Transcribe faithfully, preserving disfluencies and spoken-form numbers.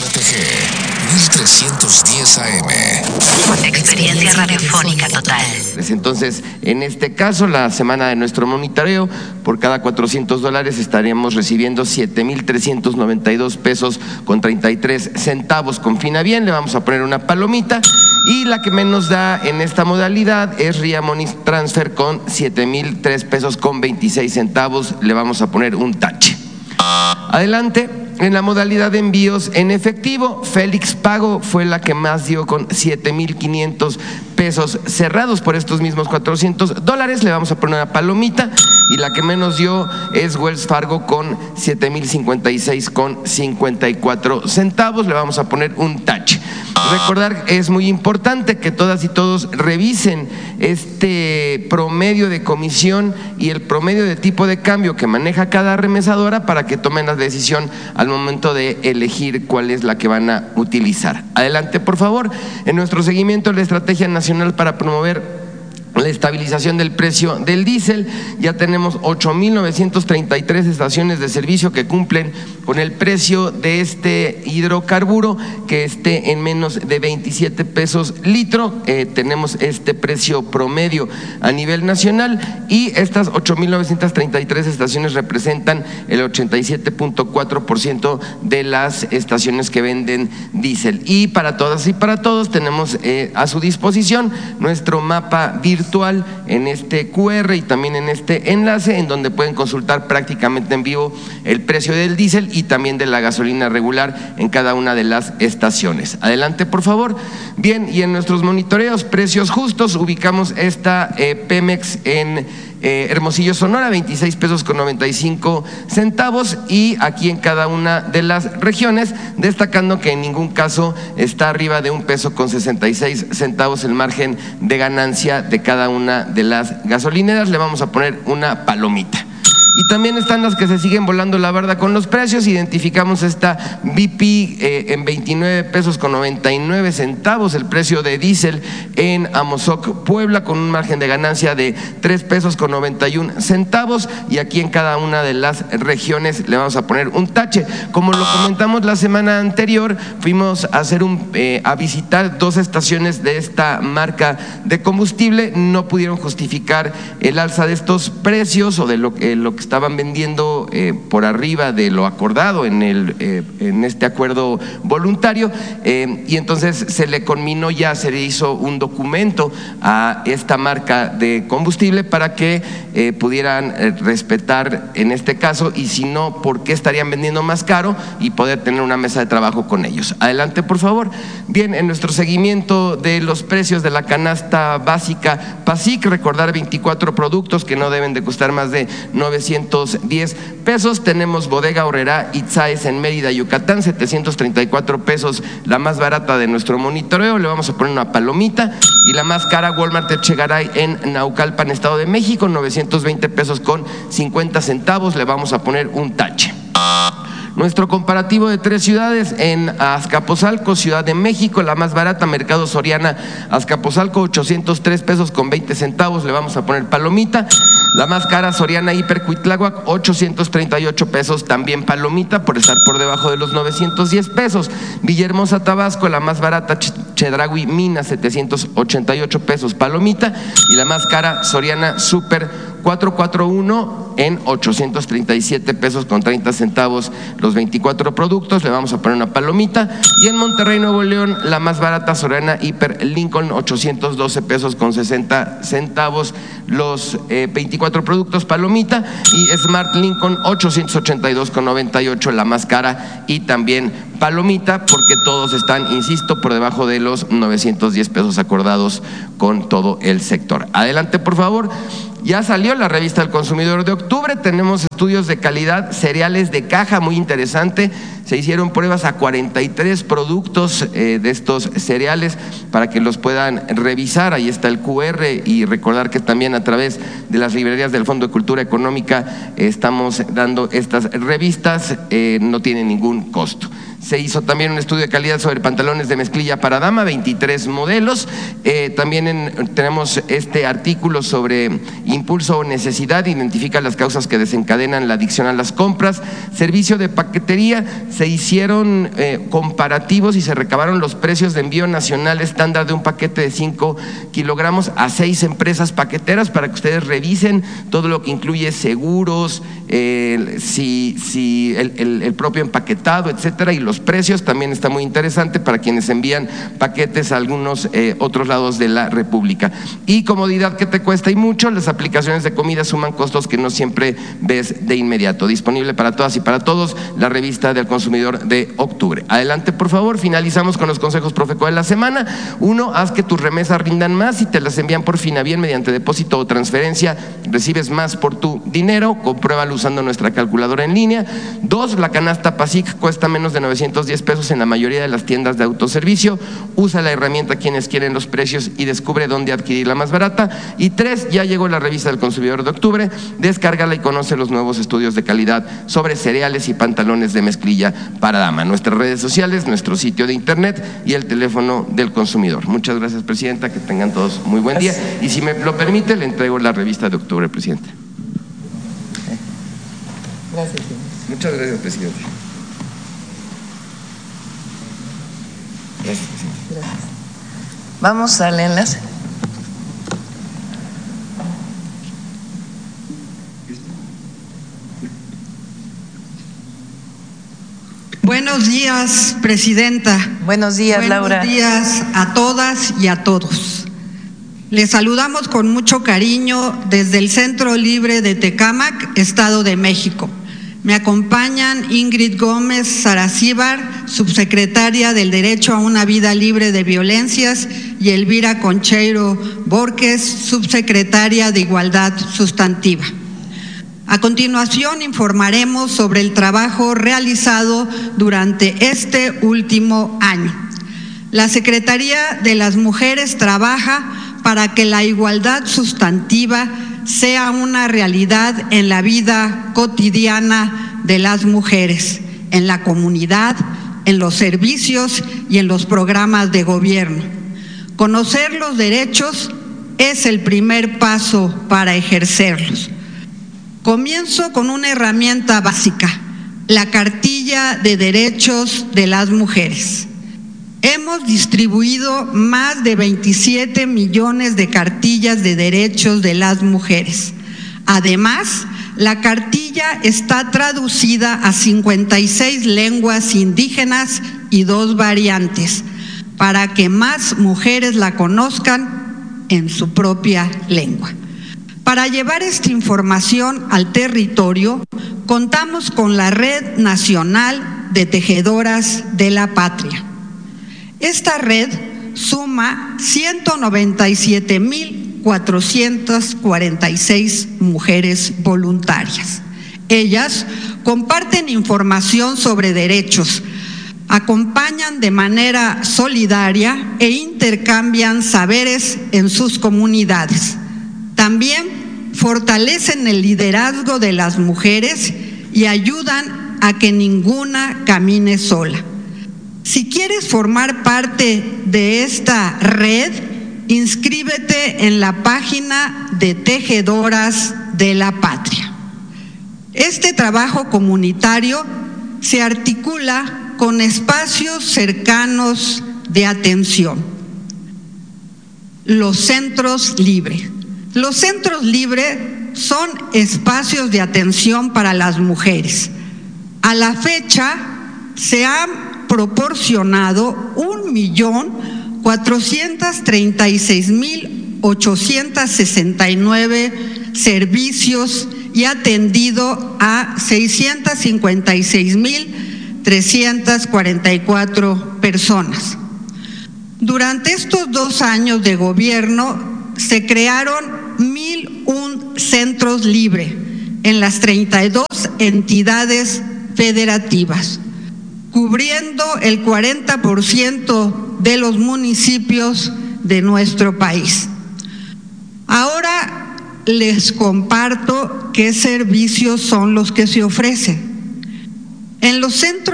T G mil trescientos diez A M. Experiencia radiofónica total. Entonces, en este caso, la semana de nuestro monitoreo, por cada cuatrocientos dólares estaríamos recibiendo siete mil trescientos noventa y dos pesos con treinta y tres centavos. Confina bien, le vamos a poner una palomita. Y la que menos da en esta modalidad es Ria Money Transfer con siete mil tres pesos con veintiséis centavos. Le vamos a poner un tache. Adelante. En la modalidad de envíos en efectivo, Félix Pago fue la que más dio con siete mil quinientos pesos cerrados por estos mismos cuatrocientos dólares. Le vamos a poner una palomita. Y la que menos dio es Wells Fargo con siete mil cincuenta y seis con cincuenta y cuatro centavos. Le vamos a poner un tache. Recordar, es muy importante que todas y todos revisen este promedio de comisión y el promedio de tipo de cambio que maneja cada remesadora para que tomen la decisión al momento de elegir cuál es la que van a utilizar. Adelante, por favor. En nuestro seguimiento, la Estrategia Nacional para promover la estabilización del precio del diésel, ya tenemos ocho mil novecientos treinta y tres estaciones de servicio que cumplen con el precio de este hidrocarburo, que esté en menos de veintisiete pesos litro. Eh, tenemos este precio promedio a nivel nacional y estas ocho mil novecientos treinta y tres estaciones representan el ochenta y siete punto cuatro por ciento de las estaciones que venden diésel. Y para todas y para todos tenemos eh, a su disposición nuestro mapa virtual en este Q R y también en este enlace, en donde pueden consultar prácticamente en vivo el precio del diésel y también de la gasolina regular en cada una de las estaciones. Adelante, por favor. Bien, y en nuestros monitoreos precios justos ubicamos esta eh, Pemex en Eh, Hermosillo, Sonora, veintiséis pesos con noventa y cinco centavos, y aquí en cada una de las regiones, destacando que en ningún caso está arriba de un peso con sesenta y seis centavos el margen de ganancia de cada una de las gasolineras. Le vamos a poner una palomita. Y también están las que se siguen volando la barda con los precios. Identificamos esta B P eh, en veintinueve pesos con noventa y nueve centavos, el precio de diésel en Amozoc, Puebla, con un margen de ganancia de tres pesos con noventa y un centavos. Y aquí en cada una de las regiones le vamos a poner un tache. Como lo comentamos la semana anterior, fuimos a hacer un eh, a visitar dos estaciones de esta marca de combustible. No pudieron justificar el alza de estos precios o de lo, eh, lo que estaban vendiendo eh, por arriba de lo acordado en, el, eh, en este acuerdo voluntario, eh, y entonces se le conminó, ya se le hizo un documento a esta marca de combustible para que eh, pudieran eh, respetar en este caso, y si no, ¿por qué estarían vendiendo más caro? Y poder tener una mesa de trabajo con ellos. Adelante, por favor. Bien, en nuestro seguimiento de los precios de la canasta básica PASIC, recordar veinticuatro productos que no deben de costar más de novecientos diez pesos. Tenemos Bodega Aurrerá Itzáes en Mérida, Yucatán, setecientos treinta y cuatro pesos, la más barata de nuestro monitoreo. Le vamos a poner una palomita. Y la más cara, Walmart Echegaray en Naucalpan, Estado de México, novecientos veinte pesos con cincuenta centavos. Le vamos a poner un tache. Nuestro comparativo de tres ciudades: en Azcapotzalco, Ciudad de México, la más barata, Mercado Soriana Azcapotzalco, ochocientos tres pesos con veinte centavos, le vamos a poner palomita. La más cara, Soriana Hiper Cuitláhuac, ochocientos treinta y ocho pesos, también palomita por estar por debajo de los novecientos diez pesos. Villahermosa, Tabasco, la más barata, Chedraui Mina, setecientos ochenta y ocho pesos, palomita. Y la más cara, Soriana Super cuatrocientos cuarenta y uno en ochocientos treinta y siete pesos con treinta centavos los veinticuatro productos, le vamos a poner una palomita. Y en Monterrey, Nuevo León, la más barata, Soriana Hiper Lincoln, ochocientos doce pesos con sesenta centavos los eh, veinticuatro productos, palomita. Y Smart Lincoln, ochocientos ochenta y dos con noventa y ocho, la más cara, y también palomita, porque todos están, insisto, por debajo de los novecientos diez pesos acordados con todo el sector. Adelante, por favor. Ya salió la revista del consumidor de octubre, tenemos estudios de calidad, cereales de caja, muy interesante. Se hicieron pruebas a cuarenta y tres productos eh, de estos cereales para que los puedan revisar. Ahí está el Q R, y recordar que también a través de las librerías del Fondo de Cultura Económica eh, estamos dando estas revistas, eh, no tienen ningún costo. Se hizo también un estudio de calidad sobre pantalones de mezclilla para dama, veintitrés modelos. Eh, también en, tenemos este artículo sobre impulso o necesidad, identifica las causas que desencadenan la adicción a las compras. Servicio de paquetería, se hicieron eh, comparativos y se recabaron los precios de envío nacional estándar de un paquete de cinco kilogramos a seis empresas paqueteras para que ustedes revisen todo lo que incluye seguros, eh, si, si el, el, el propio empaquetado, etcétera, y los precios. También está muy interesante para quienes envían paquetes a algunos eh, otros lados de la República. Y comodidad que te cuesta y mucho, las aplicaciones de comida suman costos que no siempre ves de inmediato. Disponible para todas y para todos, la revista del consumidor de octubre. Adelante, por favor. Finalizamos con los consejos Profeco de la semana. Uno, haz que tus remesas rindan más. Si te las envían por Finabién mediante depósito o transferencia, recibes más por tu dinero. Compruébalo usando nuestra calculadora en línea. Dos, la canasta PASIC cuesta menos de novecientos diez pesos en la mayoría de las tiendas de autoservicio. Usa la herramienta quienes quieren los precios y descubre dónde adquirirla más barata. Y tres, ya llegó la revista del consumidor de octubre. Descárgala y conoce los nuevos estudios de calidad sobre cereales y pantalones de mezclilla para dama. Nuestras redes sociales, nuestro sitio de internet y el teléfono del consumidor. Muchas gracias, presidenta, que tengan todos muy buen día. Y si me lo permite, le entrego la revista de octubre, presidente. Gracias. Muchas gracias, presidente. Gracias, presidente. Gracias. Vamos al enlace. Buenos días, presidenta. Buenos días, Buenos Laura. Buenos días a todas y a todos. Les saludamos con mucho cariño desde el Centro Libre de Tecámac, Estado de México. Me acompañan Ingrid Gómez Saracíbar, subsecretaria del Derecho a una Vida Libre de Violencias, y Elvira Concheiro Borges, subsecretaria de Igualdad Sustantiva. A continuación informaremos sobre el trabajo realizado durante este último año. La Secretaría de las Mujeres trabaja para que la igualdad sustantiva sea una realidad en la vida cotidiana de las mujeres, en la comunidad, en los servicios y en los programas de gobierno. Conocer los derechos es el primer paso para ejercerlos. Comienzo con una herramienta básica, la Cartilla de Derechos de las Mujeres. Hemos distribuido más de veintisiete millones de cartillas de derechos de las mujeres. Además, la cartilla está traducida a cincuenta y seis lenguas indígenas y dos variantes, para que más mujeres la conozcan en su propia lengua. Para llevar esta información al territorio, contamos con la Red Nacional de Tejedoras de la Patria. Esta red suma ciento noventa y siete mil cuatrocientas cuarenta y seis mujeres voluntarias. Ellas comparten información sobre derechos, acompañan de manera solidaria e intercambian saberes en sus comunidades. También fortalecen el liderazgo de las mujeres y ayudan a que ninguna camine sola. Si quieres formar parte de esta red, inscríbete en la página de Tejedoras de la Patria. Este trabajo comunitario se articula con espacios cercanos de atención. Los centros libres. Los centros libres son espacios de atención para las mujeres. A la fecha se han proporcionado un millón cuatrocientos treinta y seis mil ochocientos sesenta y nueve servicios y atendido a seiscientos cincuenta y seis mil trescientos cuarenta y cuatro personas. Durante estos dos años de gobierno se crearon mil un centros libres en las treinta y dos entidades federativas, cubriendo el cuarenta por ciento de los municipios de nuestro país. Ahora les comparto qué servicios son los que se ofrecen. En los centros